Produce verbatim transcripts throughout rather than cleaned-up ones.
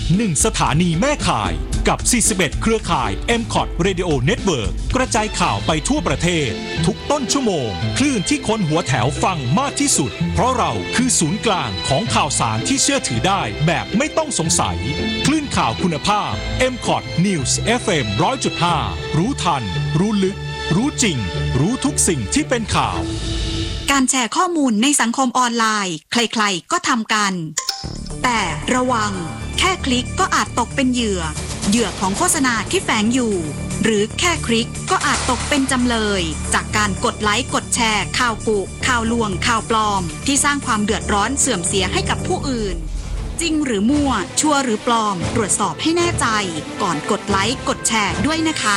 หนึ่งสถานีแม่ข่ายกับสี่สิบเอ็ดเครือข่าย เอ็ม คอท Radio Network กระจายข่าวไปทั่วประเทศทุกต้นชั่วโมงคลื่นที่คนหัวแถวฟังมากที่สุดเพราะเราคือศูนย์กลางของข่าวสารที่เชื่อถือได้แบบไม่ต้องสงสัยคลื่นข่าวคุณภาพ เอ็ม คอท News เอฟ เอ็ม หนึ่งร้อยจุดห้า รู้ทันรู้ลึกรู้จริงรู้ทุกสิ่งที่เป็นข่าวการแชร์ข้อมูลในสังคมออนไลน์ใครๆก็ทำกันแต่ระวังแค่คลิกก็อาจตกเป็นเหยื่อเหยื่อของโฆษณาที่แฝงอยู่หรือแค่คลิกก็อาจตกเป็นจำเลยจากการกดไลค์กดแชร์ข่าวกุข่าวลวงข่าวปลอมที่สร้างความเดือดร้อนเสื่อมเสียให้กับผู้อื่นจริงหรือมั่วชัวร์หรือปลอมตรวจสอบให้แน่ใจก่อนกดไลค์กดแชร์ด้วยนะคะ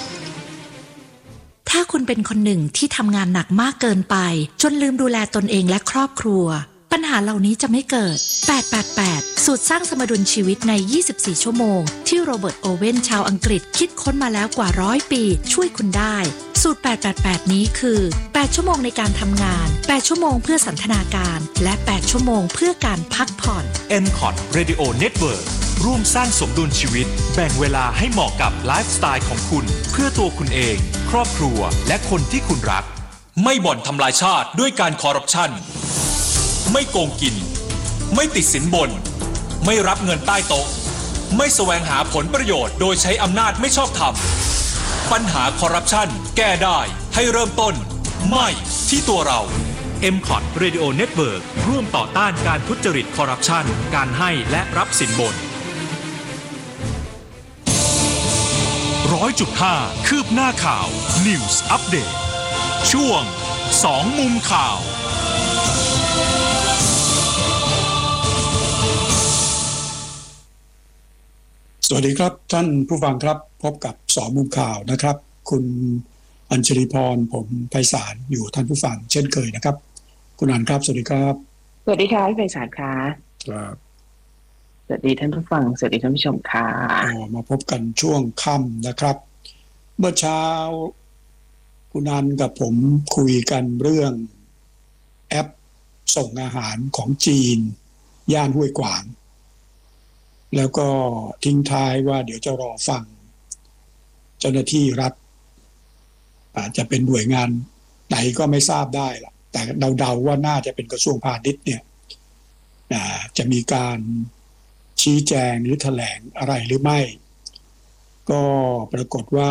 ถ้าคุณเป็นคนหนึ่งที่ทำงานหนักมากเกินไปจนลืมดูแลตนเองและครอบครัวปัญหาเหล่านี้จะไม่เกิดแปด แปด แปดสูตรสร้างสมดุลชีวิตในยี่สิบสี่ชั่วโมงที่โรเบิร์ตโอเว่นชาวอังกฤษคิดค้นมาแล้วกว่าร้อยปีช่วยคุณได้สูตรแปด แปด แปดนี้คือแปดชั่วโมงในการทำงานแปดชั่วโมงเพื่อสันทนาการและแปดชั่วโมงเพื่อการพักผ่อนเอ็ม คอท Radio Network ร่วมสร้างสมดุลชีวิตแบ่งเวลาให้เหมาะกับไลฟ์สไตล์ของคุณเพื่อตัวคุณเองครอบครัวและคนที่คุณรักไม่บ่อนทำลายชาติด้วยการคอร์รัปชันไม่โกงกินไม่ติดสินบนไม่รับเงินใต้โต๊ะไม่แสวงหาผลประโยชน์โดยใช้อำนาจไม่ชอบธรรมปัญหาคอร์รัปชันแก้ได้ให้เริ่มต้นไม่ที่ตัวเรา เอ็ม คอท Radio Network ร่วมต่อต้านการทุจริตคอร์รัปชันการให้และรับสินบน ร้อยจุดห้า คืบหน้าข่าว News Update ช่วงสองมุมข่าวสวัสดีครับท่านผู้ฟังครับพบกับสองมุมข่าวนะครับคุณอัญชลีพรผมไพศาลอยู่ท่านผู้ฟังเช่นเคยนะครับคุณอัญครับสวัสดีครับสวัสดีค่ะพี่ไพศาลค่ะครับสวัสดีท่านผู้ฟังสวัสดีท่านผู้ชมค่ะมาพบกันช่วงค่ำนะครับเมื่อเช้าคุณอัญกับผมคุยกันเรื่องแอปส่งอาหารของจีนย่านห้วยขวางแล้วก็ทิ้งท้ายว่าเดี๋ยวจะรอฟังเจ้าหน้าที่รัฐอาจจะเป็นหน่วยงานไหนก็ไม่ทราบได้ล่ะแต่เดาๆว่าน่าจะเป็นกระทรวงพาณิชย์เนี่ยจะมีการชี้แจงหรือแถลงอะไรหรือไม่ก็ปรากฏว่า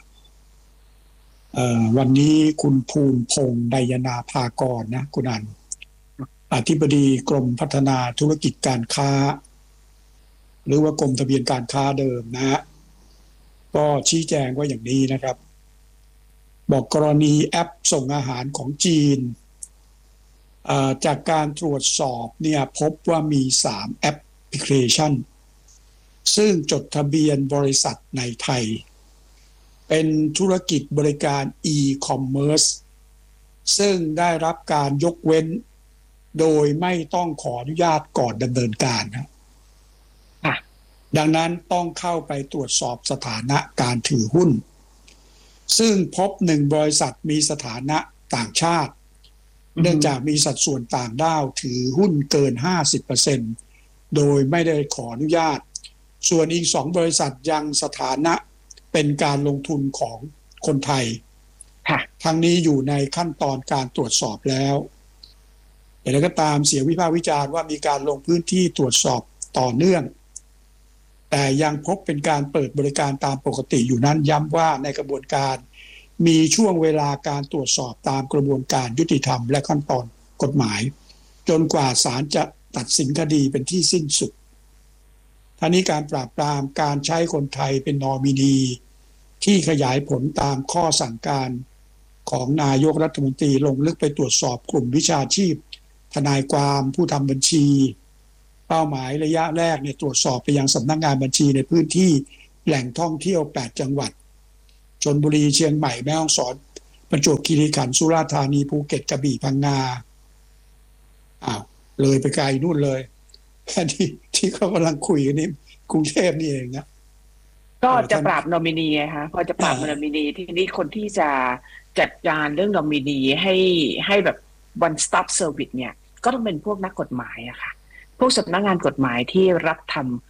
วันนี้คุณภูมิพงษ์ไดยนาภากรนะคุณอันอธิบดีกรมพัฒนาธุรกิจการค้าหรือว่ากรมทะเบียนการค้าเดิมนะฮะก็ชี้แจงว่าอย่างนี้นะครับบอกกรณีแอปส่งอาหารของจีนจากการตรวจสอบเนี่ยพบว่ามีสามแอปพลิเคชันซึ่งจดทะเบียนบริษัทในไทยเป็นธุรกิจบริการ e-commerce ซึ่งได้รับการยกเว้นโดยไม่ต้องขออนุญาตก่อนดำเนินการนะดังนั้นต้องเข้าไปตรวจสอบสถานะการถือหุ้นซึ่งพบหนึ่งบริษัทมีสถานะต่างชาติเนื่องจากมีสัดส่วนต่างด้าวถือหุ้นเกิน ห้าสิบเปอร์เซ็นต์ โดยไม่ได้ขออนุญาตส่วนอีกสองบริษัทยังสถานะเป็นการลงทุนของคนไทยทั้งนี้อยู่ในขั้นตอนการตรวจสอบแล้วแต่แล้วก็ตามเสียงวิพากษ์วิจารณ์ว่ามีการลงพื้นที่ตรวจสอบต่อเนื่องแต่ยังพบเป็นการเปิดบริการตามปกติอยู่นั้นย้ำว่าในกระบวนการมีช่วงเวลาการตรวจสอบตามกระบวนการยุติธรรมและขั้นตอนกฎหมายจนกว่าศาลจะตัดสินคดีเป็นที่สิ้นสุดทั้งนี้การปราบปรามการใช้คนไทยเป็นนอมินีที่ขยายผลตามข้อสั่งการของนายกรัฐมนตรีลงลึกไปตรวจสอบกลุ่มวิชาชีพทนายความผู้ทำบัญชีเป้าหมายระยะแรกเนี่ยตรวจสอบไปยังสำนักงานบัญชีในพื้นที่แหล่งท่องเที่ยวแปดจังหวัดชลบุรีเชียงใหม่แม่ฮ่องสอนประจวบคีรีขันธ์สุราษฎร์ธานีภูเก็ตกระบี่พังงาอ้าวเลยไปไกลนู่นเลยแค่ที่ที่เขากำลังคุยกันนี่กรุงเทพนี่เองนะก็จะปราบนอมินีไงคะพอจะปราบนอมินีที่นี่คนที่จะจัดการเรื่องนอมินีให้ให้แบบ one stop service เนี่ยก็ต้องเป็นพวกนักกฎหมายอะค่ะพวกสำนักงานกฎหมายที่รับท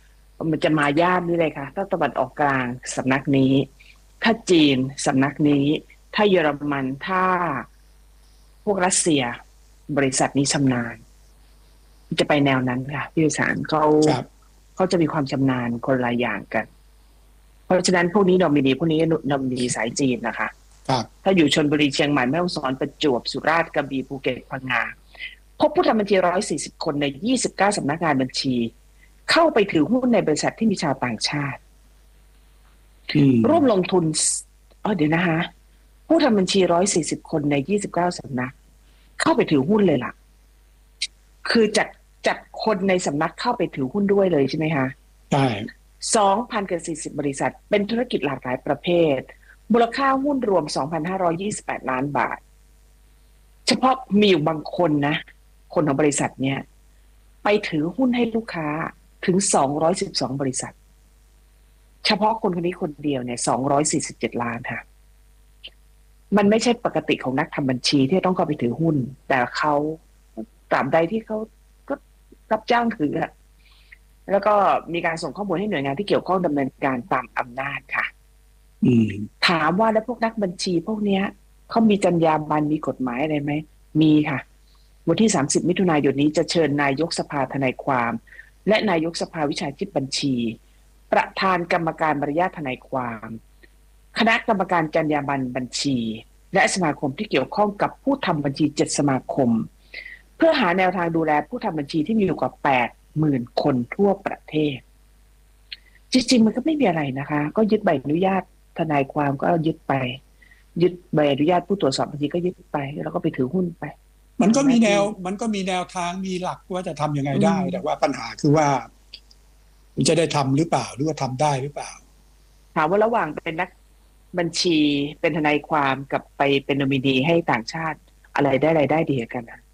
มันจะมาย่านนี่เลยค่ะถ้าตะวันออกกลางสำนักนี้ถ้าจีนสำนักนี้ถ้าเยอรมันถ้าพวกรัสเซียบริษัทนี้ชำนาญจะไปแนวนั้นค่ะพี่วิสารเขาเขาจะมีความชำนาญคนละอย่างกันเพราะฉะนั้นพวกนี้นอมินีพวกนี้นอมินีสายจีนนะคะถ้าอยู่ชลบุรีเชียงใหม่แม่ฮ่องสอนประจวบสุราษฎร์กระบี่ภูเก็ตพังงาพบผู้ทำบัญชีหนึ่งร้อยสี่สิบคนในยี่สิบเก้าสำนักงานบัญชีเข้าไปถือหุ้นในบริษัทที่มีชาวต่างชาติร่วมลงทุนอ๋อเดี๋ยวนะคะผู้ทำบัญชีหนึ่งร้อยสี่สิบคนในยี่สิบเก้าสำนักเข้าไปถือหุ้นเลยล่ะคือจัดจัดคนในสำนักเข้าไปถือหุ้นด้วยเลยใช่ไหมคะใช่สองพันกับสี่สิบบริษัทเป็นธุรกิจหลากหลายประเภทมูลค่าหุ้นรวม สองพันห้าร้อยยี่สิบแปด ล้านบาทเฉพาะมีอยู่บางคนนะคนของบริษัทเนี่ยไปถือหุ้นให้ลูกค้าถึงสองร้อยสิบสองบริษัทเฉพาะคนคนนี้คนเดียวเนี่ยสองร้อยสี่สิบเจ็ดล้านค่ะมันไม่ใช่ปกติของนักทำบัญชีที่ต้องเข้าไปถือหุ้นแต่เขาตราบใดที่เขาก็รับจ้างถืออะแล้วก็มีการส่งข้อมูลให้หน่วยงานที่เกี่ยวข้องดำเนินการตามอำนาจค่ะถามว่าแล้วพวกนักบัญชีพวกเนี้ยเขามีจรรยาบรรณมีกฎหมายอะไรไหมมีค่ะวันที่สามสิบมิถุนายนนี้จะเชิญนายกสภาทนายความและนายกสภาวิชาชีพบัญชีประธานกรรมการมารยาททนายความคณะกรรมการจรรยาบรรณบัญชีและสมาคมที่เกี่ยวข้องกับผู้ทำบัญชีเจ็ดสมาคมเพื่อหาแนวทางดูแลผู้ทำบัญชีที่มีอยู่กว่าแปดหมื่นคนทั่วประเทศจริงๆมันก็ไม่มีอะไรนะคะก็ยึดใบอนุญาตทนายความก็ยึดไปยึดใบอนุญาตผู้ตรวจสอบบัญชีก็ยึดไปแล้วก็ไปถือหุ้นไปมันก็มีแนวมันก็มีแนวทางมีหลักว่าจะทำยังไงได้แต่ว่าปัญหาคือว่ามันจะได้ทำหรือเปล่าหรือว่าทำได้หรือเปล่าถามว่าระหว่างเป็นนักบัญชีเป็นทนายความกับไปเป็นนอมินีให้ต่างชาติอะไรได้อะไรได้ดีกันนะ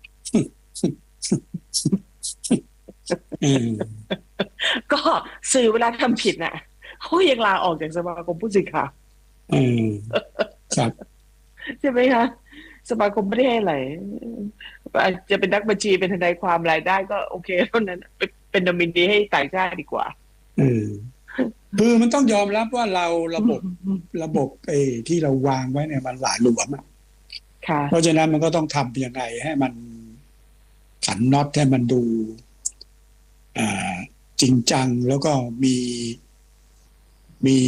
ก็สื่อเวลาทำผิดน่ะเขายังลาออกจากสมาคมผู้สื่อข่าวครับใช่ไหมคะสมาคมไม่ได้ให้อะไรจะเป็นนักบัญชีเป็นทนายความรายได้ก็โอเคเท่านั้นเป็นนอมินีให้ต่างชาติดีกว่าคือมันต้องยอมรับว่าเราระบบระบบไอ้ที่เราวางไว้เนี่ยมันหลายหลวมอ่ะเพราะฉะนั้นมันก็ต้องทำยังไงให้มันขันน็อตให้มันดูจริงจังแล้วก็มีมี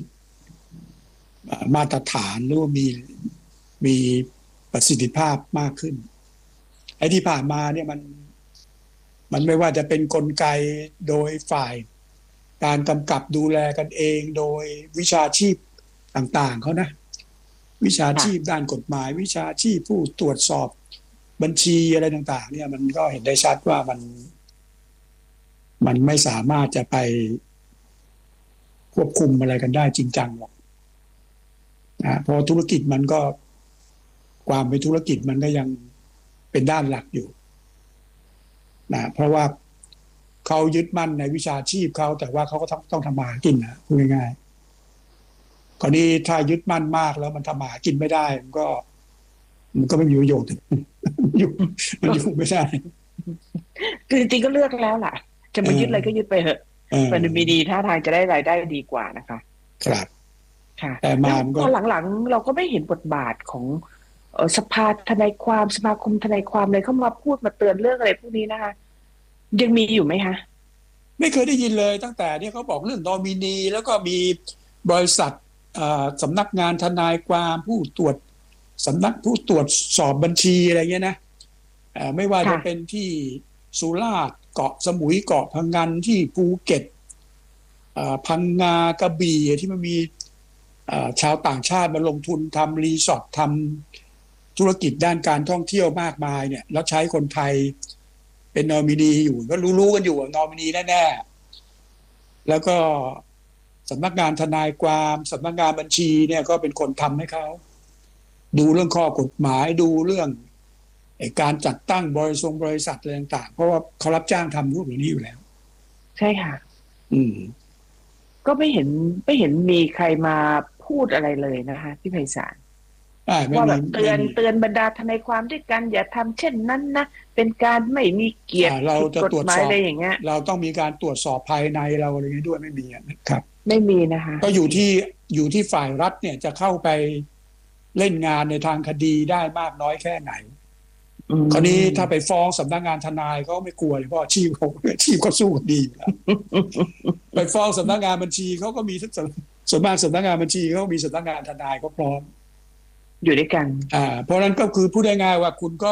มาตรฐานหรือว่ามีมีประสิทธิภาพมากขึ้นไอ้ที่ผ่านมาเนี่ยมันมันไม่ว่าจะเป็นกลไกโดยฝ่ายการกำกับดูแลกันเองโดยวิชาชีพต่างๆเขานะวิชาชีพด้านกฎหมายวิชาชีพผู้ตรวจสอบบัญชีอะไรต่างๆเนี่ยมันก็เห็นได้ชัดว่ามันมันไม่สามารถจะไปควบคุมอะไรกันได้จริงจังหรอกนะเพราะธุรกิจมันก็ความเป็นธุรกิจมันก็ยังเป็นด้านหลักอยู่นะเพราะว่าเขายึดมั่นในวิชาชีพเขาแต่ว่าเขาก็ต้องต้องทำมาหากินนะพูดง่ายๆคราวนี้ถ้ายึดมั่นมากแล้วมันทำมาหากินไม่ได้มันก็มันก็ไม่มีประโยชน์อยู่มันอยู่ไม่ได้คือจริงๆก็เลือกแล้วล่ะจะมายึดอะไรก็ยึดไปเถอะมันมีดีท่าทางจะได้รายได้ดีกว่านะคะครับค่ะแต่มาพอหลังๆเราก็ไม่เห็นบทบาทของสภาทนายความสมาคมทนายความเลยเข้ามาพูดมาเตือนเรื่องอะไรพวกนี้นะคะยังมีอยู่ไหมคะไม่เคยได้ยินเลยตั้งแต่ที่เขาบอกเรื่องนอมินีแล้วก็มีบริษัทสำนักงานทนายความผู้ตรวจสำนักผู้ตรวจสอบบัญชีอะไรเงี้ยนะไม่ว่าจะเป็นที่สุราษฎร์เกาะสมุยเกาะพังงานที่ภูเก็ตพังงากระบี่ที่มันมีชาวต่างชาติมาลงทุนทำรีสอร์ททำธุรกิจด้านการท่องเที่ยวมากมายเนี่ยแล้วใช้คนไทยเป็นนอมินีอยู่ก็รู้ๆกันอยู่ว่านอมินีแน่ๆแล้วก็สำนักงานทนายความสำนักงานบัญชีเนี่ยก็เป็นคนทำให้เขาดูเรื่องข้อกฎหมายดูเรื่องการจัดตั้งบริษัทบริษัทอะไรต่างๆเพราะว่าเขารับจ้างทำพวกนี้อยู่แล้วใช่ค่ะอืมก็ไม่เห็นไม่เห็นมีใครมาพูดอะไรเลยนะคะพี่ไพศาลว่าแบบเตือนเตือนบรรดาทนายความด้วยกันอย่าทำเช่นนั้นนะเป็นการไม่มีเกียรติผิดกฎหมายอะไรอย่างเงี้ยเราต้องมีการตรวจสอบภายในเราอะไรอย่างนี้ด้วยไม่มีนะครับไม่มีนะคะก็อยู่ที่อยู่ที่ฝ่ายรัฐเนี่ยจะเข้าไปเล่นงานในทางคดีได้มากน้อยแค่ไหนคราวนี้ถ้าไปฟ้องสำนักงานทนายเขาไม่กลัวเลยเพราะอาชีพเขาอาชีพเขาสู้กันดีอยู่แล้วไปฟ้องสำนักงานบัญชีเขาก็มีส่วนมากสำนักงานบัญชีเขามีสำนักงานทนายเขาพร้อมอยู่ด้วยกันอ่าเพราะนั้นก็คือพูดง่ายๆว่าคุณก็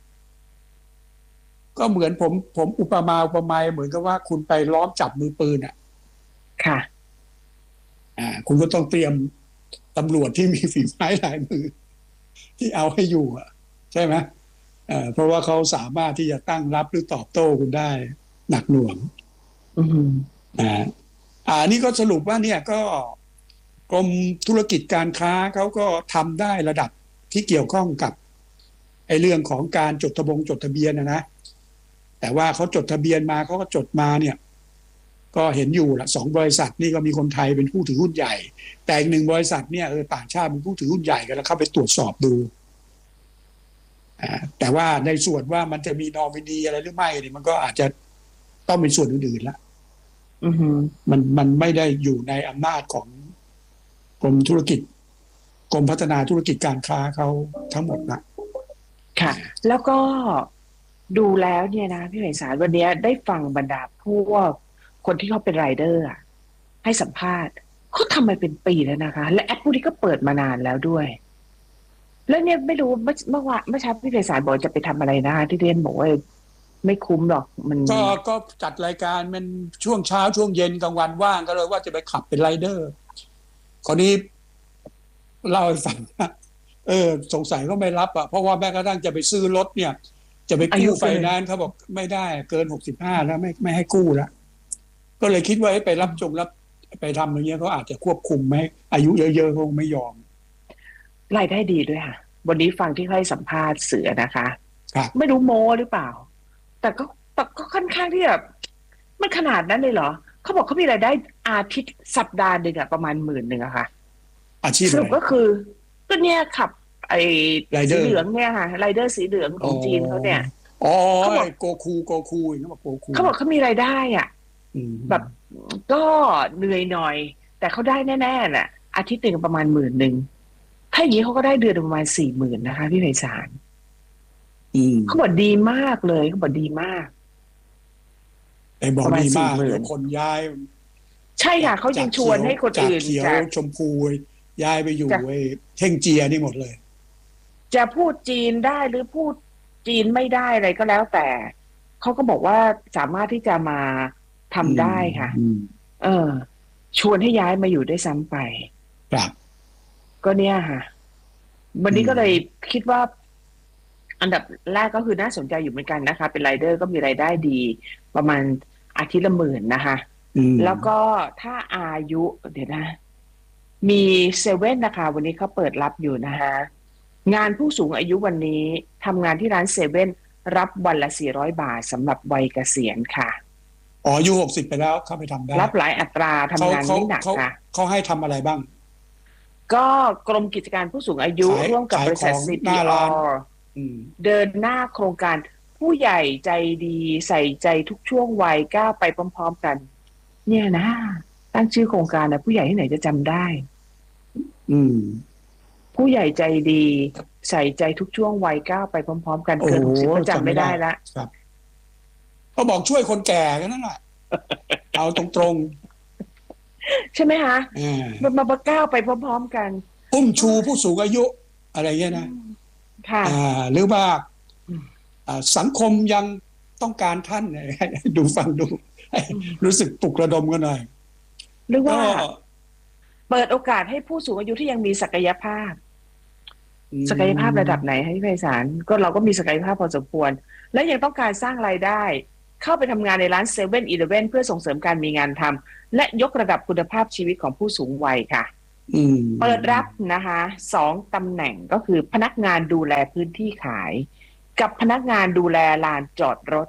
ก็เหมือนผมผมอุปมาอุปไมยเหมือนกับว่าคุณไปล้อมจับมือปืนอ่ะค่ะอ่าคุณก็ต้องเตรียมตำรวจที่มีฝีไม้ลายมือที่เอาให้อยู่อ่ะใช่ไหมเอ่อเพราะว่าเขาสามารถที่จะตั้งรับหรือตอบโต้คุณได้หนักหน่วงอืมอ่าอ่านี่ก็สรุปว่าเนี่ยก็กรมธุรกิจการค้าเขาก็ทำได้ระดับที่เกี่ยวข้องกับไอ้เรื่องของการจดทะบงจดทะเบียนนะนะแต่ว่าเขาจดทะเบียนมาเขาก็จดมาเนี่ยก็เห็นอยู่ละสองบริษัทนี่ก็มีคนไทยเป็นผู้ถือหุ้นใหญ่แต่อีกหนึ่งบริษัทเนี่ยเออต่างชาติเป็นผู้ถือหุ้นใหญ่กันแล้วเข้าไปตรวจสอบดูอ่าแต่ว่าในส่วนว่ามันจะมีนอมินีอะไรหรือไม่เนี่ยมันก็อาจจะต้องเป็นส่วนอื่นๆละอือฮึมันมันไม่ได้อยู่ในอำนาจของกรมธุรกิจกรมพัฒนาธุรกิจการค้าเขาทั้งหมดนะค่ะแล้วก็ดูแล้วเนี่ยนะพี่ไพศาลวันนี้ได้ฟังบรรดาพวกคนที่เขาเป็นไรเดอร์ให้สัมภาษณ์เขาทำมาเป็นปีแล้วนะคะและแอปพวกนี้ก็เปิดมานานแล้วด้วยแล้วเนี่ยไม่รู้เมื่อเมื่อวานเมื่อเช้าพี่ไพศาลบอกจะไปทำอะไรนะที่เรียนบอกว่าไม่คุ้มหรอกมันก็ก็จัดรายการมันช่วงเช้าช่วงเย็นกลางวันว่างก็เลยว่าจะไปขับเป็นไรเดอร์คราวนี้เล่าให้ฟังเออสงสัยก็ไม่รับอ่ะเพราะว่าแม้กระทั่งจะไปซื้อรถเนี่ยจะไปกู้ไฟแนนซ์เขาบอกไม่ได้เกินหกสิบห้าแล้วไม่ไม่ให้กู้แล้วก็เลยคิดว่าไปรับจงรับไปทำอย่างเงี้ยเขาอาจจะควบคุมไม่อายุเยอะๆเขาไม่ยอมรายได้ดีด้วยค่ะวันนี้ฟังที่เขาให้สัมภาษณ์เสือนะคะไม่รู้โม้หรือเปล่าแต่ก็แต่ก็ค่อนข้างที่แบบมันขนาดนั้นเลยเหรอเขาบอกเขามีรายได้อาทิตย์สัปดาห์หนึ่งอะประมาณหมื่นหนึ่งอะค่ะอาชีพสรุปก็คือก็เนี่ยขับไอ้สีเหลืองเนี่ยค่ะไรเดอร์สีเหลืองของจีนเขาเนี่ยอ๋อเขาบอกโกคูโกคูเขาบอกโกคูเขาบอกเขามีรายได้อ่ะแบบก็เหนื่อยหน่อยแต่เขาได้แน่ๆแหละอาทิตย์หนึ่งประมาณหมื่นหนึ่งถ้าอย่างนี้เขาก็ได้เดือนประมาณสี่หมื่นนะคะพี่ไพศาลเขาบอกดีมากเลยเขาบอกดีมากไอ้บอกดีมากคนย้ายใช่ค่ะเขายังชวนให้คนอื่นจากเขียวชมพูย้ายไปอยู่ไอ้เท่งเจียนี่หมดเลยจะพูดจีนได้หรือพูดจีนไม่ได้อะไรก็แล้วแต่เขาก็บอกว่าสามารถที่จะมาทำได้ค่ะเออชวนให้ย้ายมาอยู่ได้ซ้ำไปครับก็เนี่ยค่ะวันนี้ก็เลยคิดว่าอันดับแรกก็คือน่าสนใจอยู่เหมือนกันนะคะเป็นไรเดอร์ก็มีรายได้ดีประมาณอาทิตย์ละหมื่นนะคะแล้วก็ถ้าอายุเดี๋ยวนะมีเซเว่นนะคะวันนี้เขาเปิดรับอยู่นะคะงานผู้สูงอายุวันนี้ทำงานที่ร้านเซเว่นรับวันละสี่ร้อยบาทสำหรับวัยเกษียณค่ะอ๋ออายุหกสิบไปแล้วเข้าไปทำได้รับหลายอัตราทำงานไม่หนักค่ะเขาให้ทำอะไรบ้างก็กรมกิจการผู้สูงอายุร่วมกับบริษัท ซี พี อาร์ เดินหน้าโครงการผู้ใหญ่ใจดีใส่ใจทุกช่วงวัยก้าวไปพร้อมๆกันเนี่ยนะตั้งชื่อโครงการนะผู้ใหญ่ที่ไหนจะจำได้อืมผู้ใหญ่ใจดีใส่ใจทุกช่วงวัยก้าวไปพร้อมๆกันเกินหกสิบก็จำไม่ได้ละครับเขาบอกช่วยคนแก่กันนั่นแหละเอาตรงๆใช่ไหมคะมันมาก้าวไปพร้อมๆกันอุ้มชูผู้สูงอายุอะไรเงี้ยนะค่ะหรือว่าสังคมยังต้องการท่านดูฟังดูรู้สึกปลุกระดมกันหน่อยหรือว่าเปิดโอกาสให้ผู้สูงอายุที่ยังมีศักยภาพศักยภาพระดับไหนให้พี่ไพศาลก็เราก็มีศักยภาพพอสมควรและยังต้องการสร้างรายได้เข้าไปทำงานในร้านเซเว่นอีเลฟเว่นเพื่อส่งเสริมการมีงานทำและยกระดับคุณภาพชีวิตของผู้สูงวัยค่ะเปิดรับนะคะสองตำแหน่งก็คือพนักงานดูแลพื้นที่ขายกับพนักงานดูแลลานจอดรถ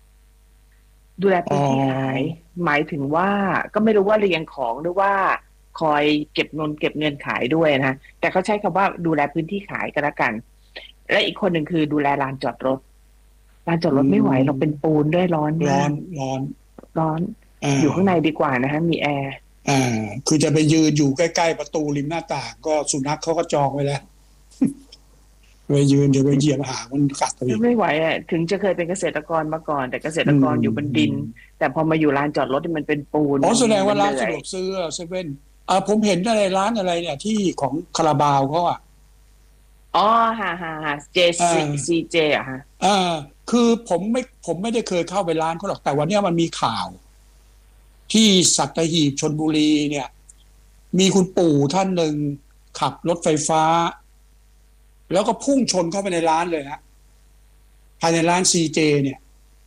ดูแลพื้นที่ขายหมายถึงว่าก็ไม่รู้ว่าเรียงของหรือว่าคอยเก็บเงินเก็บเงินขายด้วยนะแต่เขาใช้คำว่าดูแลพื้นที่ขายกันละกันและอีกคนหนึ่งคือดูแลลานจอดรถลานจอดรถไม่ไหวเราเป็นปูนด้วยร้อนร้อนร้อนร้อนอยู่ข้างในดีกว่านะฮะมีแอร์อ่าคือจะไปยืนอยู่ใกล้ๆประตูริมหน้าต่างก็สุนัขเขาก็จองไว้แล้วไปยืนเดี๋ยวไปเหยียบหางมันกัดตัวเองไม่ไหวอ่ะถึงจะเคยเป็นเกษตรกรมาก่อนแต่เกษตรกรอยู่บนดินแต่พอมาอยู่ลานจอดรถมันเป็นปูนอ๋อแสดงว่าร้านสะดวกซื้อเซเว่นอ่าผมเห็นอะไรร้านอะไรเนี่ยที่ของคาราบาวเขาอ่ะอ๋อฮ่าฮ่าฮ่าเจซีเจอ่ะฮะอ่าคือผมไม่ผมไม่ได้เคยเข้าไปร้านเขาหรอกแต่วันนี้มันมีข่าวที่สัตหีบชลบุรีเนี่ยมีคุณปู่ท่านหนึ่งขับรถไฟฟ้าแล้วก็พุ่งชนเข้าไปในร้านเลยฮะภายในร้าน ซี เจ เนี่ย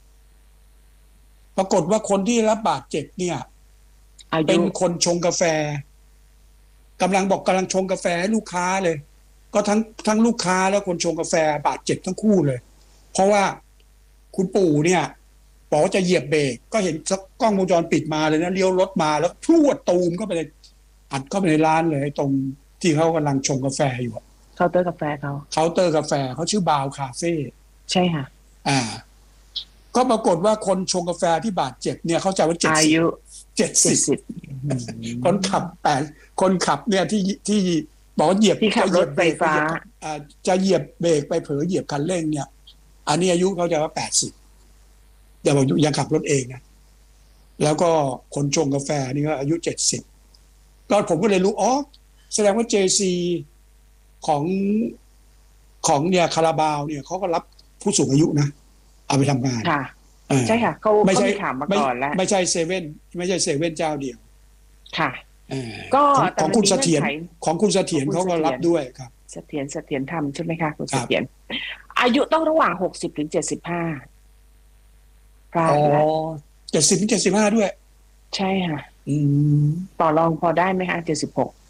ปรากฏว่าคนที่รับบาดเจ็บเนี่ยเป็นคนชงกาแฟกำลังบอกกำลังชงกาแฟให้ลูกค้าเลยก็ทั้งทั้งลูกค้าแล้วคนชงกาแฟบาดเจ็บทั้งคู่เลยเพราะว่าคุณปู่เนี่ยบอกว่าจะเหยียบเบรกก็เห็นกล้องวงจรปิดมาเลยนะเลี้ยวรถมาแล้วพรวดตูมเข้าไปเลยอัดเข้าไปในร้านเลยตรงที่เขากำลังชงกาแฟอยู่เคาน์เตอร์กาแฟเขาเคาน์เตอร์กาแฟเขาชื่อบาวคาเฟ่ใช่ค่ะอ่าก็ปรากฏว่าคนชงกาแฟที่บาดเจ็บเนี่ยเขาจะว่าเจ็ดสิบอายุเจ็ดสิบคนขับแต่คนขับเนี่ยที่ที่บอกเหยียบที่ขับรถไฟฟ้าอ่าจะเหยียบเบรกไปเผลอเหยียบคันเร่งเนี่ยอันนี้อายุเขาจะว่าแปดสิบอย่าบอกยังขับรถเองนะแล้วก็คนชงกาแฟนี่ก็อายุเจ็ดสิบก็ผมก็เลยรู้อ๋อแสดงว่า เจ ซี ของของเนี่ยคาราบาวเนี่ยเขาก็รับผู้สูงอายุนะเอาไปทำงานค่ะใช่ค่ะเขาไม่ใช่ถามมาก่อนแล้วไม่ใช่เซเว่นไม่ใช่เซเว่นเจ้าเดียวค่ะก็ของคุณเสถียรของคุณเสถียรเขาก็รับด้วยครับเสถียรเสถียรธรรมใช่ไหมคะคุณเสถียรอายุต้องระหว่างหกสิบถึงเจ็ดสิบห้าอ๋อเจ็ดสิบถึงเจ็ดสิบห้าด้วยใช่ค่ะต่อรองพอได้ไหมคะเจ็ดสิบหก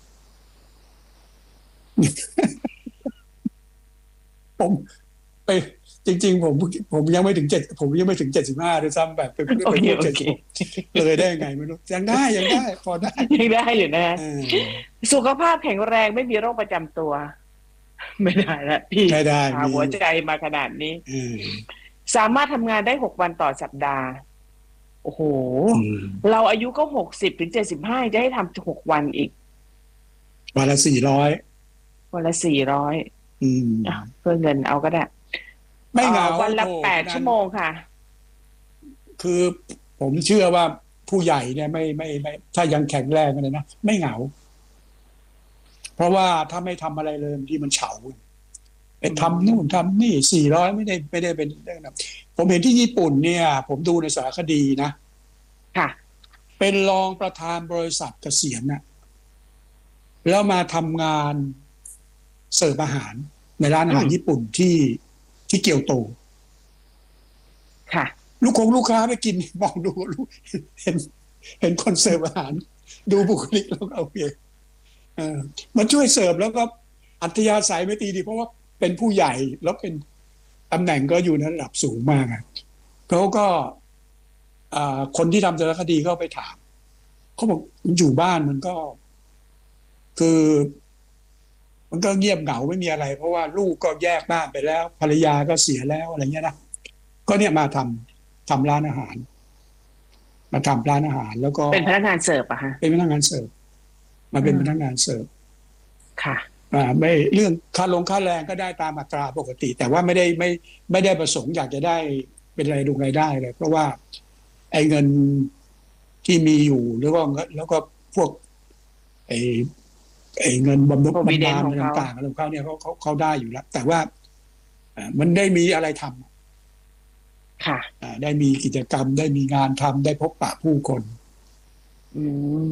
ผมไปจริงๆผมผมยังไม่ถึงเจ็ดผมยังไม่ถึงเจ็ดสิบห้าด้วยซ้ำแบบเป็นเป็นเจ็ดสิบเลยได้ไงไม่รู้ยังได้ยังได้พอได้ยังได้อยู่นะสุขภาพแข็งแรงไม่มีโรคประจำตัวไม่ได้ละพี่ไม่ได้หัวใจมาขนาดนี้สามารถทำงานได้หกวันต่อสัปดาห์โอ้โหเราอายุก็หกสิบถึงเจ็ดสิบห้าจะให้ทำหกวันอีกวันละสี่ร้อยวันละสี่ร้อยเพื่อเงินเอาก็ได้ไม่เหงาวันละแปดชั่วโมงค่ะคือผมเชื่อว่าผู้ใหญ่เนี่ยไม่ไม่ไม่ถ้ายังแข็งแรงเลยนะไม่เหงาเพราะว่าถ้าไม่ทำอะไรเลยที่มันเฉาไปทำนู่นทำนี่สี่ร้อยไม่ได้ไม่ได้เป็นเรื่องนะผมเห็นที่ญี่ปุ่นเนี่ยผมดูในสารคดีนะค่ะเป็นรองประธานบริษัทเกษียณน่ะแล้วมาทำงานเสิร์ฟอาหารในร้านอาหารญี่ปุ่นที่ที่เกียวโตค่ะลูกคงลูกค้าไปกินมองดูเห็นเห็นคนเสิร์ฟอาหารดูบุคลิกแล้วเอาเองเออมันช่วยเสิร์ฟแล้วก็อัธยาศัยไม่ตีดีเพราะว่าเป็นผู้ใหญ่แล้วเป็นตำแหน่งก็อยู่ในระดับสูงมากเขาก็คนที่ทำสารคดีก็ไปถามเขาบอกอยู่บ้านมันก็คือมันก็เงียบเหงาไม่มีอะไรเพราะว่าลูกก็แยกบ้านไปแล้วภรรยาก็เสียแล้วอะไรเงี้ยนะก็เนี่ยมาทำทำร้านอาหารมาทำร้านอาหารแล้วก็เป็นพนักงานเสิร์ฟอะฮะเป็นพนักงานเสิร์ฟมาเป็นพนักงานเสิร์ฟค่ะอ่าไม่เรื่องค่าลงค่าแรงก็ได้ตามอัตราปกติแต่ว่าไม่ได้ไม่ไม่ได้ประสงค์อยากจะได้เป็นรายได้รายได้เลยเพราะว่าไอ้เงินที่มีอยู่หรือว่าแล้วก็พวกไอ้ไอ้เงินบำรุงบำนาญต่างๆอะไรของเขาเนี่ยเขาเขาเขาได้อยู่แล้วแต่ว่ามันได้มีอะไรทำค่ะได้มีกิจกรรมได้มีงานทำได้พบปะผู้คนอืม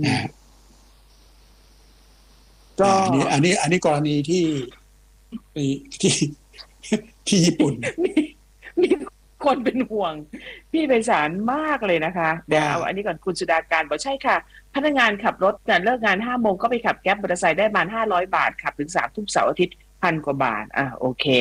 ก็อันนี้อันนี้อันนี้กรณีที่ที่ที่ญี่ปุ่นมีคนเป็นห่วงพี่ไพศาลมากเลยนะคะเดี๋ยวเอาอันนี้ก่อนคุณสุดาการบอกใช่ค่ะพนักงานขับรถการเลิกงานห้าโมงก็ไปขับแก๊ปมอเตอร์ไซค์ได้ประมาณห้าร้อยบาทขับถึงสามทุ่มเสาร์อาทิตย์พันกว่าบาทอ่ะโอเค